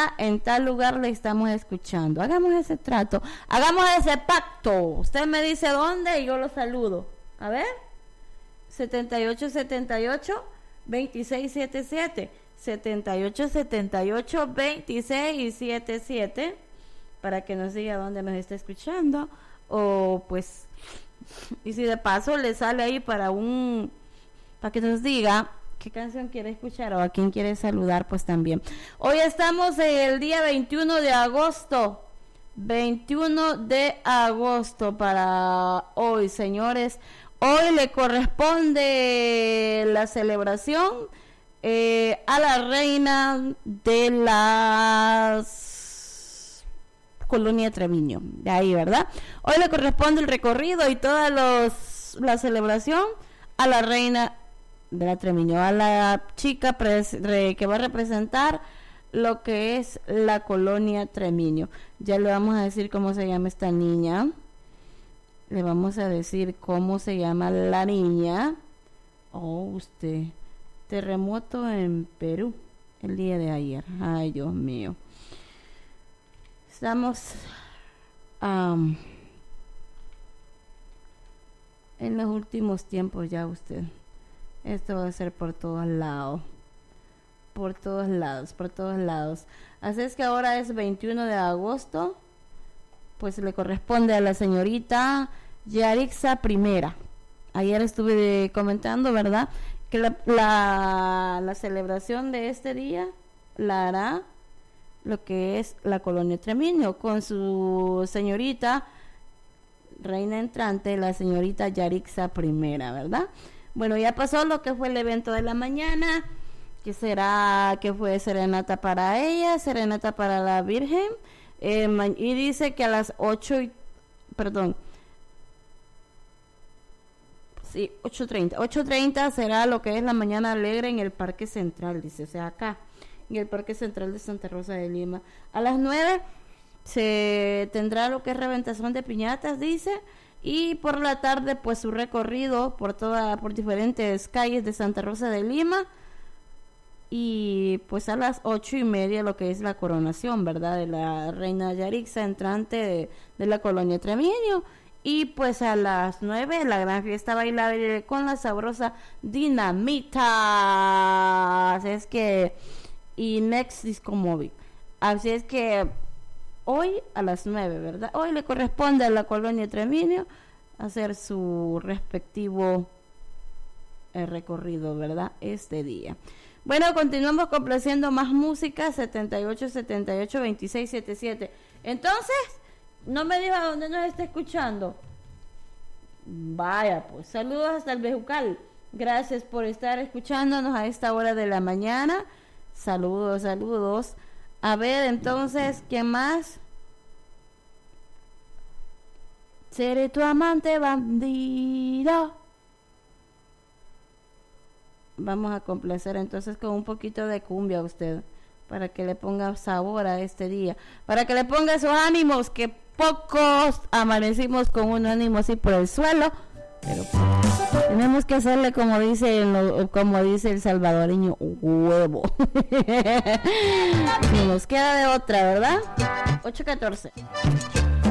acá en tal lugar le estamos escuchando. Hagamos ese trato, hagamos ese pacto. Usted me dice dónde y yo lo saludo. A ver, 7878-2677, 7878-2677, para que nos diga dónde nos está escuchando, o pues, y si de paso le sale ahí para que nos diga qué canción quiere escuchar o a quién quiere saludar, pues también. Hoy estamos el día 21 de agosto. 21 de agosto para hoy, señores. Hoy le corresponde la celebración a la reina de las Colonia Treviño, de ahí, ¿verdad? Hoy le corresponde el recorrido y toda la celebración a la reina de la Treviño, a la chica que va a representar lo que es la Colonia Treviño. Ya le vamos a decir cómo se llama esta niña. Le vamos a decir cómo se llama la niña. Oh, usted. Terremoto en Perú el día de ayer. Ay, Dios mío. Estamos en los últimos tiempos ya, usted. Esto va a ser por todos lados. Por todos lados. Así es que ahora es 21 de agosto. Pues le corresponde a la señorita Yarixa Primera. Ayer estuve comentando, ¿verdad?, que la celebración de este día la hará lo que es la Colonia Treviño con su señorita reina entrante, la señorita Yarixa Primera, ¿verdad? Bueno, ya pasó lo que fue el evento de la mañana, que fue serenata para ella, serenata para la Virgen, y dice que a las 8:30 será lo que es la mañana alegre en el Parque Central, dice, o sea, acá, en el Parque Central de Santa Rosa de Lima. A las 9 se tendrá lo que es reventación de piñatas, dice, y por la tarde, pues su recorrido por diferentes calles de Santa Rosa de Lima, y pues a las 8:30 lo que es la coronación, ¿verdad?, de la reina Yarixa entrante de la Colonia Treviño. Y pues a las 9 la gran fiesta bailable con la sabrosa Dinamita. Así es que, y Next Disco Móvil. Así es que hoy a las 9, ¿verdad? Hoy le corresponde a la Colonia Treviño hacer su respectivo recorrido, ¿verdad?, este día. Bueno, continuamos complaciendo más música. 7878-2677. Entonces, no me diga dónde nos está escuchando. Vaya, pues saludos hasta el Bejucal. Gracias por estar escuchándonos a esta hora de la mañana. Saludos. A ver, entonces, ¿qué más? Seré tu amante bandido. Vamos a complacer entonces con un poquito de cumbia a usted, para que le ponga sabor a este día, para que le ponga esos ánimos, que pocos amanecimos con un ánimo así por el suelo, pero tenemos que hacerle como dice el salvadoreño, huevo. Nos queda de otra, ¿verdad? 8:14.